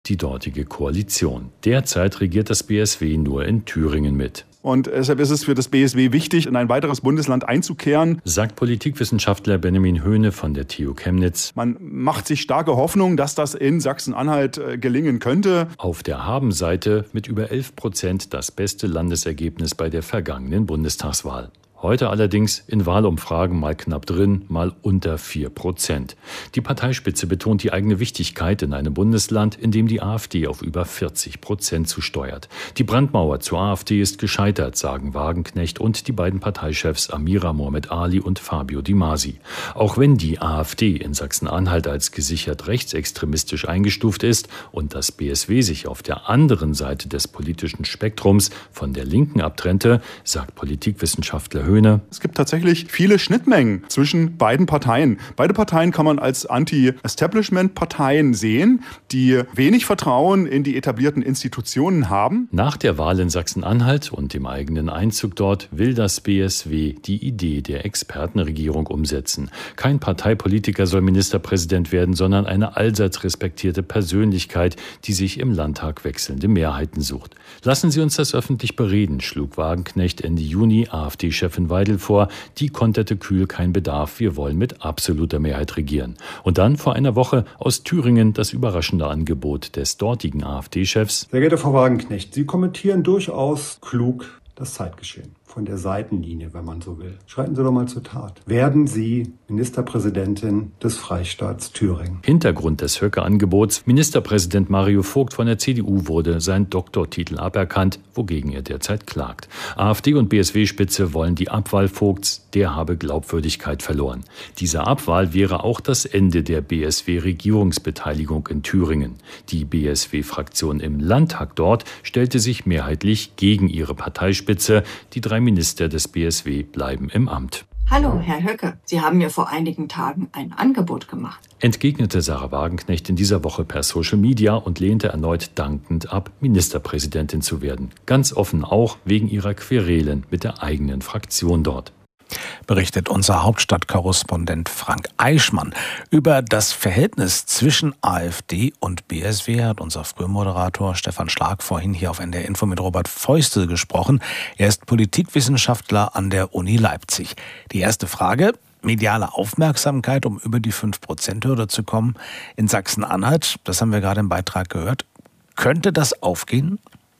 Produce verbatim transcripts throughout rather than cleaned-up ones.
die dortige Koalition. Derzeit regiert das B S W nur in Thüringen mit. Und deshalb ist es für das B S W wichtig, in ein weiteres Bundesland einzukehren, sagt Politikwissenschaftler Benjamin Höhne von der T U Chemnitz. Man macht sich starke Hoffnung, dass das in Sachsen-Anhalt äh, gelingen könnte. Auf der Haben-Seite mit über elf Prozent das beste Landesergebnis bei der vergangenen Bundestagswahl. Heute allerdings in Wahlumfragen mal knapp drin, mal unter vier Prozent. Die Parteispitze betont die eigene Wichtigkeit in einem Bundesland, in dem die AfD auf über vierzig Prozent zusteuert. Die Brandmauer zur AfD ist gescheitert, sagen Wagenknecht und die beiden Parteichefs Amira Mohamed Ali und Fabio Di Masi. Auch wenn die AfD in Sachsen-Anhalt als gesichert rechtsextremistisch eingestuft ist und das B S W sich auf der anderen Seite des politischen Spektrums von der Linken abtrennte, sagt Politikwissenschaftler Höhne. Es gibt tatsächlich viele Schnittmengen zwischen beiden Parteien. Beide Parteien kann man als Anti-Establishment-Parteien sehen, die wenig Vertrauen in die etablierten Institutionen haben. Nach der Wahl in Sachsen-Anhalt und dem eigenen Einzug dort will das B S W die Idee der Expertenregierung umsetzen. Kein Parteipolitiker soll Ministerpräsident werden, sondern eine allseits respektierte Persönlichkeit, die sich im Landtag wechselnde Mehrheiten sucht. Lassen Sie uns das öffentlich bereden, schlug Wagenknecht Ende Juni AfD-Chefin Weidel vor, die konterte kühl: kein Bedarf, wir wollen mit absoluter Mehrheit regieren. Und dann vor einer Woche aus Thüringen das überraschende Angebot des dortigen AfD-Chefs. Sehr geehrter Frau Wagenknecht, Sie kommentieren durchaus klug das Zeitgeschehen. Von der Seitenlinie, wenn man so will. Schreiten Sie doch mal zur Tat. Werden Sie Ministerpräsidentin des Freistaats Thüringen? Hintergrund des Höcke-Angebots: Ministerpräsident Mario Vogt von der C D U wurde sein Doktortitel aberkannt, wogegen er derzeit klagt. AfD und B S W-Spitze wollen die Abwahl Vogts, der habe Glaubwürdigkeit verloren. Diese Abwahl wäre auch das Ende der B S W-Regierungsbeteiligung in Thüringen. Die B S W-Fraktion im Landtag dort stellte sich mehrheitlich gegen ihre Parteispitze. Die drei Minister des B S W bleiben im Amt. Hallo, Herr Höcke. Sie haben mir vor einigen Tagen ein Angebot gemacht. Entgegnete Sarah Wagenknecht in dieser Woche per Social Media und lehnte erneut dankend ab, Ministerpräsidentin zu werden. Ganz offen auch wegen ihrer Querelen mit der eigenen Fraktion dort. Berichtet unser Hauptstadtkorrespondent Frank Eichmann. Über das Verhältnis zwischen AfD und B S W hat unser Frühmoderator Stefan Schlag vorhin hier auf N D R Info mit Robert Feustel gesprochen. Er ist Politikwissenschaftler an der Uni Leipzig. Die erste Frage: mediale Aufmerksamkeit, um über die fünf Prozent Hürde zu kommen in Sachsen-Anhalt. Das haben wir gerade im Beitrag gehört. Könnte das aufgehen?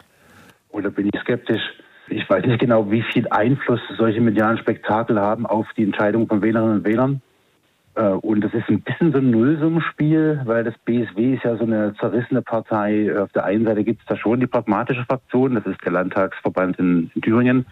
Oder bin ich skeptisch? Ich weiß nicht genau, wie viel Einfluss solche medialen Spektakel haben auf die Entscheidung von Wählerinnen und Wählern. Und das ist ein bisschen so ein Nullsummenspiel, weil das B S W ist ja so eine zerrissene Partei. Auf der einen Seite gibt es da schon die pragmatische Fraktion, das ist der Landtagsverband in, in Thüringen.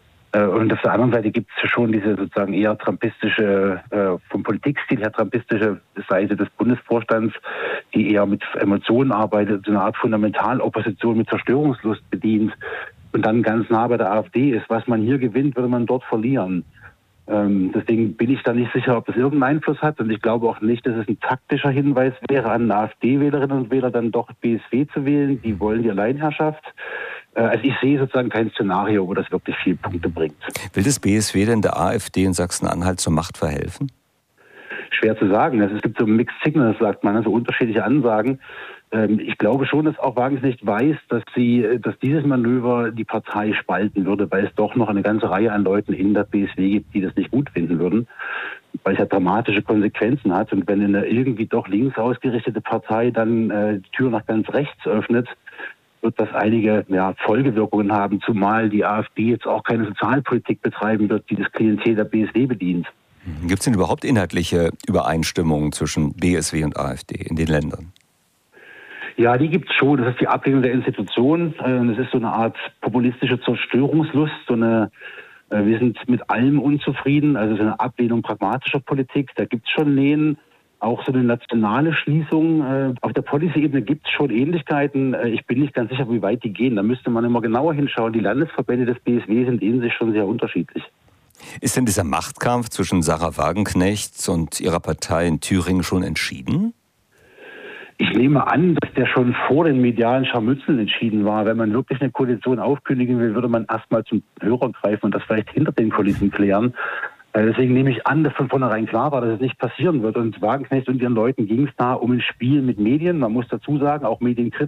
Und auf der anderen Seite gibt es schon diese sozusagen eher trumpistische, vom Politikstil her trumpistische Seite des Bundesvorstands, die eher mit Emotionen arbeitet, so eine Art Fundamentalopposition mit Zerstörungslust bedient. Und dann ganz nah bei der AfD ist. Was man hier gewinnt, würde man dort verlieren. Ähm, deswegen bin ich da nicht sicher, ob das irgendeinen Einfluss hat. Und ich glaube auch nicht, dass es ein taktischer Hinweis wäre, an AfD-Wählerinnen und Wähler dann doch B S W zu wählen. Die wollen die Alleinherrschaft. Äh, also ich sehe sozusagen kein Szenario, wo das wirklich viele Punkte bringt. Will das B S W denn der AfD in Sachsen-Anhalt zur Macht verhelfen? Schwer zu sagen. Also es gibt so Mixed Signals, sagt man, also unterschiedliche Ansagen. Ich glaube schon, dass auch Wagenknecht weiß, dass sie, dass dieses Manöver die Partei spalten würde, weil es doch noch eine ganze Reihe an Leuten in der B S W gibt, die das nicht gut finden würden, weil es ja dramatische Konsequenzen hat. Und wenn eine irgendwie doch links ausgerichtete Partei dann äh, die Tür nach ganz rechts öffnet, wird das einige ja, Folgewirkungen haben, zumal die AfD jetzt auch keine Sozialpolitik betreiben wird, die das Klientel der B S W bedient. Gibt es denn überhaupt inhaltliche Übereinstimmungen zwischen B S W und AfD in den Ländern? Ja, die gibt's schon. Das ist die Ablehnung der Institutionen. Das ist so eine Art populistische Zerstörungslust, so eine, wir sind mit allem unzufrieden, also so eine Ablehnung pragmatischer Politik. Da gibt's schon Nähen, auch so eine nationale Schließung. Auf der Policy-Ebene gibt's schon Ähnlichkeiten. Ich bin nicht ganz sicher, wie weit die gehen. Da müsste man immer genauer hinschauen. Die Landesverbände des B S W sind in sich schon sehr unterschiedlich. Ist denn dieser Machtkampf zwischen Sarah Wagenknecht und ihrer Partei in Thüringen schon entschieden? Ich nehme an, dass der schon vor den medialen Scharmützeln entschieden war. Wenn man wirklich eine Koalition aufkündigen will, würde man erstmal zum Hörer greifen und das vielleicht hinter den Kulissen klären. Deswegen nehme ich an, dass von vornherein klar war, dass es nicht passieren wird. Und Wagenknecht und ihren Leuten ging es da um ein Spiel mit Medien. Man muss dazu sagen, auch medienkritisch.